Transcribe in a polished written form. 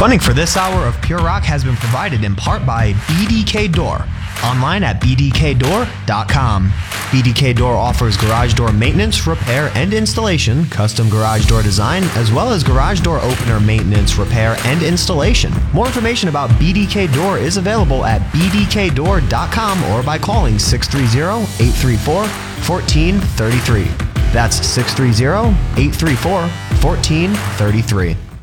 Funding for this hour of Pure Rock has been provided in part by BDK Door. Online at bdkdoor.com. BDK Door offers garage door maintenance, repair, and installation, custom garage door design, as well as garage door opener maintenance, repair, and installation. More information about BDK Door is available at bdkdoor.com or by calling 630-834-1433. That's 630-834-1433.